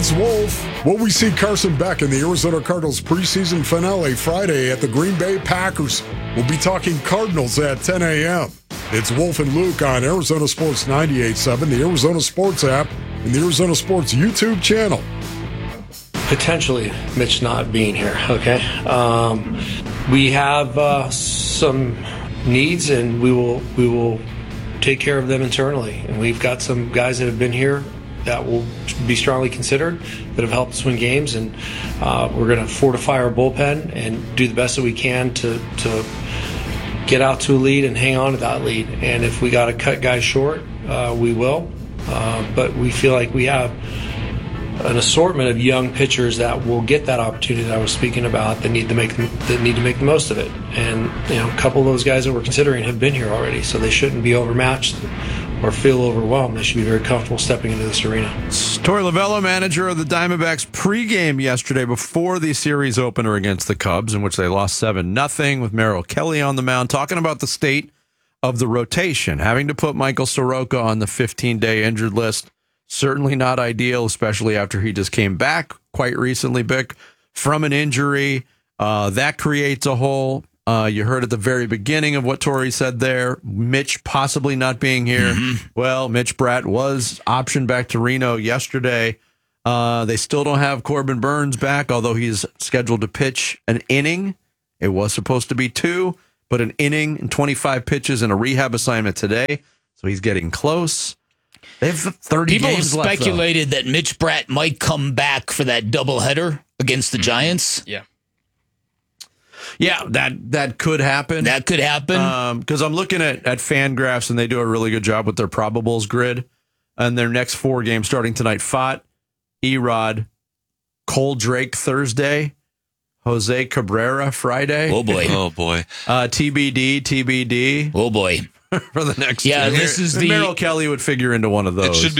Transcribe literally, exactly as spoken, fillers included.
It's Wolf. Will we see Carson Beck in the Arizona Cardinals preseason finale Friday at the Green Bay Packers? We'll be talking Cardinals at ten a.m. It's Wolf and Luke on Arizona Sports ninety-eight point seven, the Arizona Sports app, and the Arizona Sports YouTube channel. Potentially Mitch not being here, okay? Um, we have uh, some needs, and we will we will take care of them internally. And we've got some guys that have been here that will be strongly considered, that have helped us win games, and uh, we're going to fortify our bullpen and do the best that we can to to get out to a lead and hang on to that lead. And if we got to cut guys short, uh, we will. Uh, but we feel like we have an assortment of young pitchers that will get that opportunity that I was speaking about, that need to make that need to make the most of it. And you know, a couple of those guys that we're considering have been here already, so they shouldn't be overmatched or feel overwhelmed. They should be very comfortable stepping into this arena. Torey Lovullo, manager of the Diamondbacks, pregame yesterday before the series opener against the Cubs, in which they lost seven nothing with Merrill Kelly on the mound, talking about the state of the rotation, having to put Michael Soroka on the fifteen-day injured list. Certainly not ideal, especially after he just came back quite recently, Bick, from an injury. Uh, that creates a hole. Uh, you heard at the very beginning of what Torey said there, Mitch possibly not being here. Mm-hmm. Well, Mitch Bratt was optioned back to Reno yesterday. Uh, they still don't have Corbin Burns back, although he's scheduled to pitch an inning. It was supposed to be two, but an inning and twenty-five pitches and a rehab assignment today. So he's getting close. They have thirty People games have left, speculated that Mitch Bratt might come back for that doubleheader against the Giants. Yeah. Yeah, that that could happen. That could happen. Because um, I'm looking at, at Fangraphs, and they do a really good job with their probables grid. And their next four games starting tonight, Fott, Erod, Cole Drake Thursday, Jose Cabrera Friday. Oh, boy. Oh, boy. Uh, T B D, T B D. Oh, boy. For the next Yeah, year. this is And the... Merrill Kelly would figure into one of those. It should